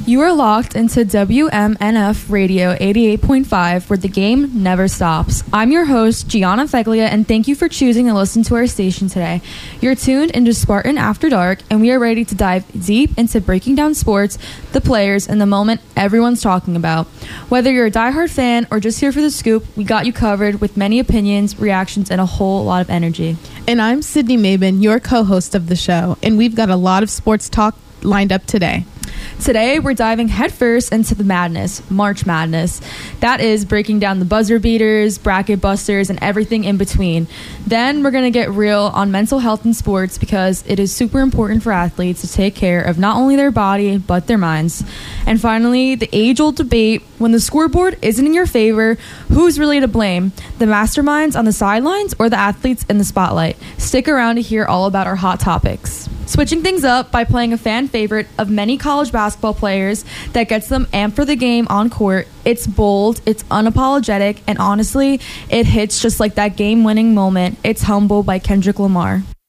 You are locked into WMNF Radio 88.5, where the game never stops. I'm your host, Gianna Feglia, and thank you for choosing to listen to our station today. You're tuned into Spartan After Dark, and we are ready to dive deep into breaking down sports, the players, and the moment everyone's talking about. Whether you're a diehard fan or just here for the scoop, we got you covered with many opinions, reactions, and a whole lot of energy. And I'm Sydney Mabin, your co-host of the show, and we've got a lot of sports talk lined up today. Today, we're diving headfirst into the madness, March Madness. That is breaking down the buzzer beaters, bracket busters, and everything in between. Then we're going to get real on mental health in sports because it is super important for athletes to take care of not only their body, but their minds. And finally, the age-old debate, when the scoreboard isn't in your favor, who's really to blame? The masterminds on the sidelines or the athletes in the spotlight? Stick around to hear all about our hot topics. Switching things up by playing a fan favorite of many college basketball players that gets them amped for the game on court. It's bold, it's unapologetic, and honestly, it hits just like that game-winning moment. It's Humble by Kendrick Lamar.